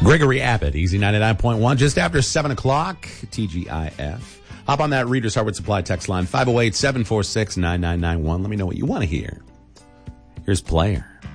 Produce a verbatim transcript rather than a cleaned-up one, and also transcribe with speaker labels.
Speaker 1: Gregory Abbott, Easy ninety-nine point one, just after seven o'clock, T G I F. Hop on that Reader's Hardwood Supply text line, five oh eight, seven four six, nine nine nine one. Let me know what you want to hear. Here's Player.